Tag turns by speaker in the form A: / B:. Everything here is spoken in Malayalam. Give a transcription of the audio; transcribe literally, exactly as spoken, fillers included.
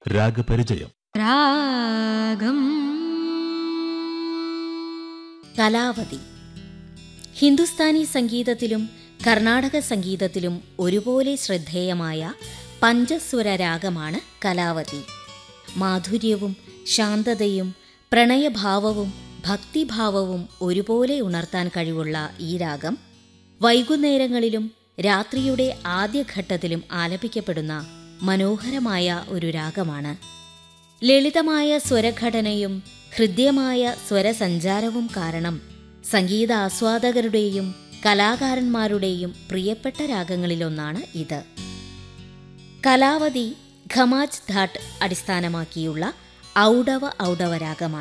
A: രാഗപരിചയം.
B: രാഗം
C: കലാവതി. ഹിന്ദുസ്ഥാനി സംഗീതത്തിലും കർണാടക സംഗീതത്തിലും ഒരുപോലെ ശ്രദ്ധേയമായ പഞ്ചസ്വര രാഗമാണ് കലാവതി. മാധുര്യവും ശാന്തതയും പ്രണയഭാവവും ഭക്തിഭാവവും ഒരുപോലെ ഉണർത്താൻ കഴിവുള്ള ഈ രാഗം വൈകുന്നേരങ്ങളിലും രാത്രിയുടെ ആദ്യഘട്ടത്തിലും ആലപിക്കപ്പെടുന്ന മനോഹരമായ ഒരു രാഗമാണ്. ലളിതമായ സ്വരഘടനയും ഹൃദ്യമായ സ്വരസഞ്ചാരവും കാരണം സംഗീതാസ്വാദകരുടെയും കലാകാരന്മാരുടെയും പ്രിയപ്പെട്ട രാഗങ്ങളിലൊന്നാണ് ഇത്. കലാവതി ഖമാജ് ധാട്ട് അടിസ്ഥാനമാക്കിയുള്ള ഔഡവ ഔഡവ രാഗമാണ്.